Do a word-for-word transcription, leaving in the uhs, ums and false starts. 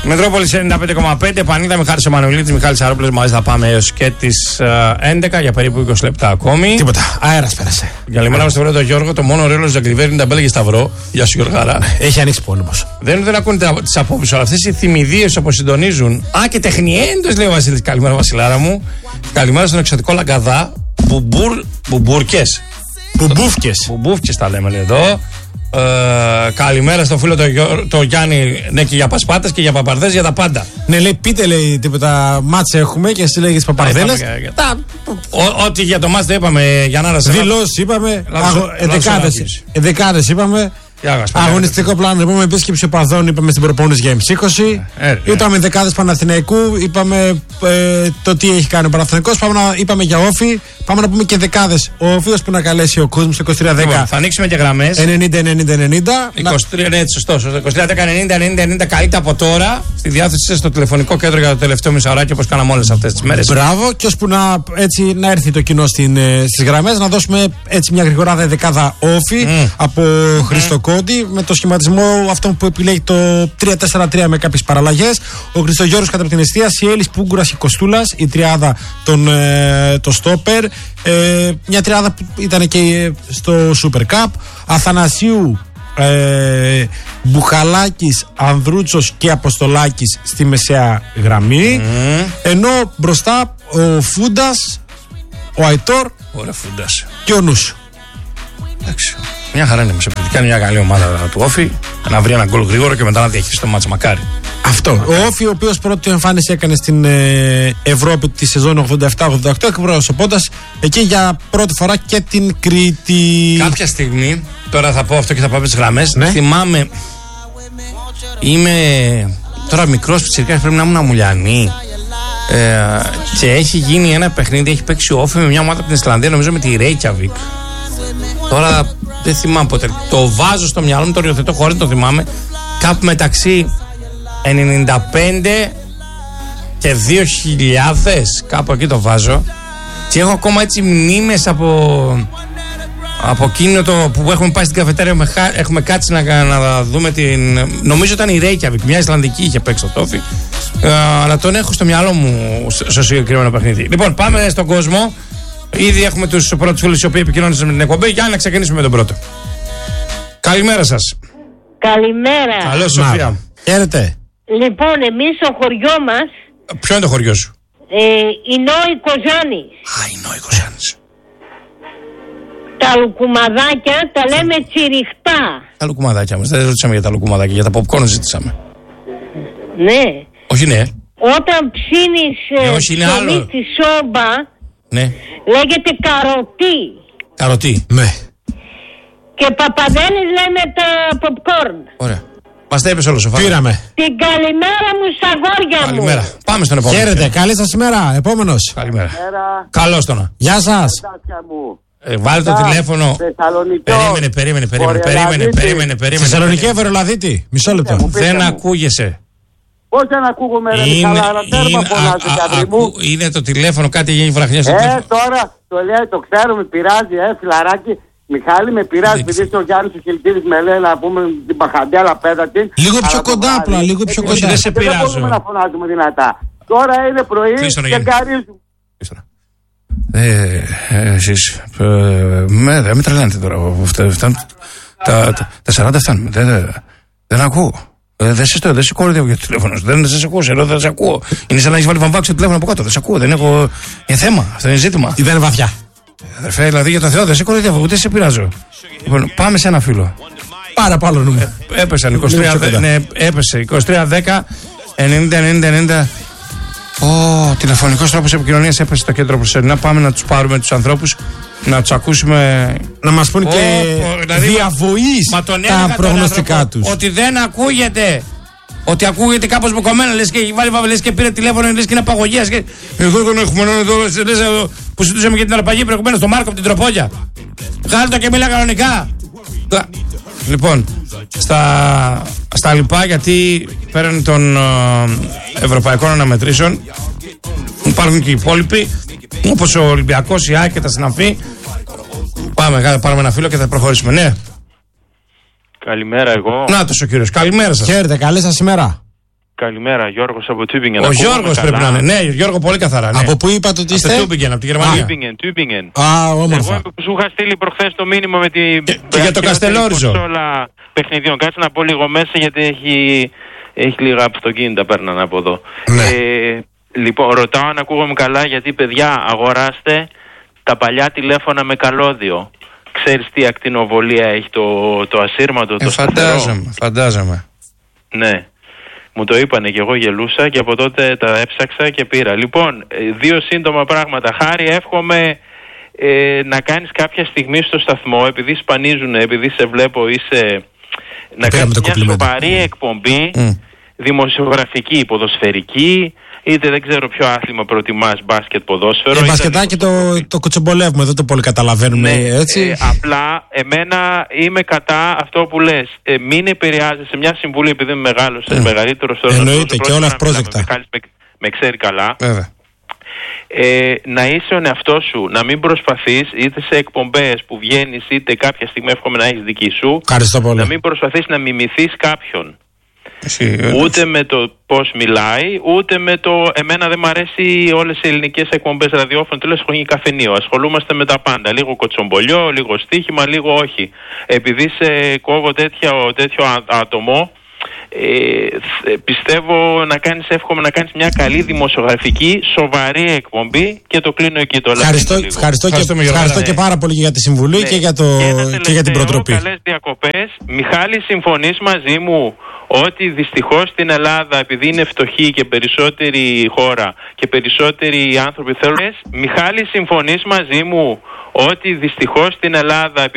Μετρόπολης ενενήντα πέντε κόμμα πέντε, Πανίδα, Μιχάλης Εμμανουηλίδης, Μιχάλης Αρόπουλος, μαζί θα πάμε έως και τις έντεκα για περίπου είκοσι λεπτά ακόμη. Τίποτα, αέρας πέρασε. Καλημέρα μας στον πρώτο Γιώργο, το μόνο ρέλος Ζαγκριβέρι είναι τα μπέλα και σταυρό. Γεια σου Γιώργαρα. Έχει ανοίξει πόλεμος. Δεν, δεν ακούνε τις απόψεις, αλλά αυτές οι θυμηδίες όπως συντονίζουν. Α, και τεχνιέντος λέει ο Βασίλης. Καλημέρα Βασιλάρα μου. Καλημέρα στον εξωτικό Λαγκαδά. Μπουμπουρ, μπουμπουρκες. Μπουμπούφκες. Μπουμπούφκες τα λέμε εδώ. Ε, καλημέρα στο φίλο το, το Γιάννη, ναι, και για πασπάτες και για παπαρδές, για τα πάντα. Ναι, λέει, πείτε, λέει, τίποτα μάτς έχουμε και εσύ λέγεις παπαρδέλες. Ό,τι για το μάτς δεν είπαμε, για να ρασέ. Δηλώσεις είπαμε, εδεκάδες είπαμε. Αγωνιστικό πλάνο, είπαμε επίσκεψη οπαδών, είπαμε στην προπόνηση για εμ είκοσι. Ε, ε, είπαμε δεκάδες Παναθηναϊκού, είπαμε ε, το τι έχει κάνει ο Παναθηναϊκός. Πάμε να, είπαμε για όφη, πάμε να πούμε και δεκάδες. Ο όφιος που να καλέσει ο κόσμος στο είκοσι τρία δέκα. Λοιπόν, θα ανοίξουμε και γραμμές. ενενήντα ενενήντα ενενήντα. είκοσι τρία, ναι, σωστό. είκοσι τρία δέκα ενενήντα ενενήντα ενενήντα. Καλείτε από τώρα στη διάθεση στο τηλεφωνικό κέντρο για το τελευταίο μισάωράκι όπως κάναμε όλες αυτές τις μέρες. Μπράβο, και ώσπου να, έτσι, να έρθει το κοινό στις γραμμές, να δώσουμε έτσι μια γρηγοράδα δεκάδα όφη mm. από mm. Χριστοκόντι. Με το σχηματισμό αυτό που επιλέγει το τρία τέσσερα τρία με κάποιες παραλλαγές. Ο Χριστογιώργος κατά την εστίαση, Έλλης, Πούγκουρας και Κοστούλας, η τριάδα των ε, το στόπερ. Ε, μια τριάδα που ήταν και στο Super Cup. Αθανασίου, ε, Μπουχαλάκης, Ανδρούτσος και Αποστολάκης στη μεσαία γραμμή. Mm. Ενώ μπροστά ο Φούντας, ο Αϊτόρ, ωραία, Φούντας, και ο Νούσου. Εντάξει. Μια χαρά είναι με κάνει μια καλή ομάδα του Όφη. Να βρει ένα γκολ γρήγορο και μετά να διαχειριστεί το μάτσα. Μακάρι. Αυτό. Μακάρι. Ο Όφη, ο οποίος πρώτη εμφάνιση έκανε στην ε, Ευρώπη τη σεζόν ογδόντα επτά ογδόντα οκτώ, εκπροσωπώντας εκεί για πρώτη φορά και την Κρήτη. Κάποια στιγμή, τώρα θα πω αυτό και θα πάμε στις γραμμές. Ναι. Θυμάμαι. Είμαι τώρα μικρός πιτσιρικάς, πρέπει να ήμουν Αμουλιανή. Ε, και έχει γίνει ένα παιχνίδι, έχει παίξει ο Όφη με μια ομάδα από την Ισλανδία, νομίζω με τη Reykjavik. Τώρα δεν θυμάμαι ποτέ. Το βάζω στο μυαλό μου, το οριοθετώ χωρίς το θυμάμαι. Κάπου μεταξύ ενενήντα πέντε και δύο χιλιάδες, κάπου εκεί το βάζω. Και έχω ακόμα έτσι μνήμες από από εκείνο το που έχουμε πάει στην καφετέρια. Έχουμε κάτσει να, να δούμε την. Νομίζω ήταν η Reykjavik, μια Ισλανδική είχε παίξει το Τόφι. Ε, αλλά τον έχω στο μυαλό μου στο συγκεκριμένο παιχνίδι. Λοιπόν, πάμε στον κόσμο. Ήδη έχουμε τους πρώτους φίλους οι οποίοι επικοινώνησαν με την εκπομπή. Για να ξεκινήσουμε με τον πρώτο. Καλημέρα σας. Καλημέρα. Καλώς, Σοφία. Χαίρετε. Λοιπόν, εμείς στο χωριό μας. Ποιο είναι το χωριό σου? Ε, η Νόη Κοζάνης. Α, η Νόη Κοζάνης. Τα λουκουμαδάκια τα λέμε τσιριχτά. Τα λουκουμαδάκια μας. Δεν ρωτήσαμε για τα λουκουμαδάκια, για τα popcorn ζήτησαμε. Ναι. Όχι, ναι. Όταν ψήνεις ε, ψωμί στη σόμπα. Ναι. Λέγεται καροτί. Καροτί. Ναι. Και παπαδένες λέμε τα popcorn. Ωραία. Μας τα είπες όλο, Σοφά. Πήραμε. Την καλημέρα μου στα αγόρια μου. Καλημέρα. Πάμε στον επόμενο. Χαίρετε. Καλή σας ημέρα. Επόμενος. Καλημέρα. Καλώς τον. Γεια σας. Ε, βάλε το τηλέφωνο. Περίμενε, περίμενε, περίμενε, περίμενε, περίμενε, περίμενε. Θεσσαλονίκη, Βερολαδίτη. Μισό λεπτό. Δεν ακούγεσαι. Πώς δεν ακούγομαι, ρε Μιχάλα, τέρμα φωνάζει, κατρί μου. Είναι το τηλέφωνο, κάτι γίνει βραχνιά στο τηλέφωνο. Ε, τώρα το λέει, το ξέρω, με πειράζει, ε, φιλαράκι. Μιχάλη, με πειράζει, επειδή ο Γιάννης ο Χιλτίδης με λέει να πούμε την παχαντέλα πέδα την. Λίγο πιο κοντά απλά, λίγο πιο κοντά. Δεν σε πειράζω. Δεν μπορούμε να φωνάζουμε δυνατά. Τώρα είναι πρωί και γκαρίζουμε. Ε, εσείς, με με τρελαίνετε τώρα. Τα σαράντα φτάνουμε, δεν ακούω. Ε, δεν σε δεν σε κοροϊδεύω για το τηλέφωνο σου. Δεν σε ακούω, ενώ δεν σε ακούω. Είναι σαν να έχει βάλει βαμβάκι στο τηλέφωνο από κάτω. Δεν σε ακούω, δεν έχω. Είναι θέμα, αυτό είναι ζήτημα. Δεν είναι βαθιά. Αδερφέ, δηλαδή για τον Θεό δεν σε κοροϊδεύω, ούτε σε πειράζω. Λοιπόν, πάμε σε ένα φίλο. Πάρα πάνω νούμερο. Ε, έπεσαν είκοσι τρία, ναι, έπεσε είκοσι τρία δέκα ενενήντα ενενήντα ενενήντα. Ω, τηλεφωνικός τρόπος επικοινωνίας έπεσε στο κέντρο προσωρινά. Πάμε να τους πάρουμε τους ανθρώπους, να τους ακούσουμε. Να μας πούν και δηλαδή, διαβοής τα προγνωστικά τους. Ότι δεν ακούγεται. Ότι ακούγεται κάπως μποκομμένα. Λες και έχει βάλει βαβελές και πήρε τηλέφωνο, λες και είναι απαγωγίας. Και... Εγώ δεν έχουμε εδώ που συζητούσαμε για την αρπαγή προηγουμένως στο Μάρκο από την Τροπόγια. Βγάλε το και μίλα κανονικά. Λοιπόν, στα, στα λοιπά, γιατί πέραν των uh, ευρωπαϊκών αναμετρήσεων υπάρχουν και οι υπόλοιποι, όπως ο Ολυμπιακός, η ΑΕΚ και τα συναφή. Πάμε, πάρουμε ένα φίλο και θα προχωρήσουμε. Ναι. Καλημέρα εγώ. Νάτος ο κύριος, καλημέρα σας. Χαίρετε, καλή σας ημέρα. Καλημέρα, Γιώργος από Τούμπινγκεν. Ο Γιώργος πρέπει να είναι. Ναι, Γιώργο, πολύ καθαρά. Ναι. Από πού είπατε ότι είστε? Από Τούμπινγκεν, από τη Γερμανία. Τούμπινγκεν, Τούμπινγκεν. Α, όμορφα. Εγώ που σου είχα στείλει προχθές το μήνυμα με την. Και, και για το Καστελόριζο. Κονσόλα παιχνιδιών. Κάτσε να πω λίγο μέσα γιατί έχει, έχει λίγα αυτοκίνητα παίρνανε από εδώ. Ναι. Ε, λοιπόν, ρωτάω αν ακούγομαι καλά γιατί παιδιά αγοράστε τα παλιά τηλέφωνα με καλώδιο. Ξέρεις τι ακτινοβολία έχει το, το ασύρματο, ε, το φαντάζομαι, σταθερό. φαντάζομαι. Ναι. Μου το είπανε και εγώ γελούσα και από τότε τα έψαξα και πήρα. Λοιπόν, δύο σύντομα πράγματα. Χάρη, εύχομαι ε, να κάνεις κάποια στιγμή στο σταθμό, επειδή σπανίζουν, επειδή σε βλέπω, είσαι να κάνεις μια σοβαρή εκπομπή, mm. δημοσιογραφική, ποδοσφαιρική, είτε δεν ξέρω ποιο άθλημα προτιμάς, μπάσκετ, ποδόσφαιρο. Ε, μπασκετάκι το, το κουτσομπολεύουμε, δεν το πολύ καταλαβαίνουμε, ναι, έτσι. Ε, απλά, εμένα είμαι κατά αυτό που λες. Ε, μην επηρεάζεσαι σε μια συμβουλή, επειδή είμαι μεγάλος, mm. μεγαλύτερος τώρα. Εννοείται και όλα ευπρόσδεκτα. Με, με, με ξέρει καλά. Βέβαια. Ε, να είσαι ο εαυτός σου, να μην προσπαθείς είτε σε εκπομπές που βγαίνεις, είτε κάποια στιγμή εύχομαι να έχεις δική σου. Να μην προσπαθείς να μιμηθείς κάποιον. Εσύ, ούτε με το πώς μιλάει, ούτε με το. Εμένα δεν μ' αρέσει όλες οι ελληνικές εκπομπές ραδιόφωνο. Τέλος χρόνια καφενείο. Ασχολούμαστε με τα πάντα. Λίγο κοτσομπολιό, λίγο στοίχημα, λίγο όχι. Επειδή σε κόβω τέτοιο, τέτοιο άτομο, ε, πιστεύω να κάνεις, εύχομαι να κάνεις μια καλή δημοσιογραφική, σοβαρή εκπομπή και το κλείνω εκεί το ευχαριστώ, ευχαριστώ, ευχαριστώ, και, ευχαριστώ και πάρα πολύ για τη συμβουλή, ναι, και, για το, και, και για την προτροπή. Καλές διακοπές. Μιχάλη, συμφωνείς μαζί μου ότι δυστυχώς στην Ελλάδα, επειδή είναι φτωχή και περισσότερη χώρα και περισσότεροι άνθρωποι θέλουν. Μιχάλη, συμφωνείς μαζί μου ότι δυστυχώς στην Ελλάδα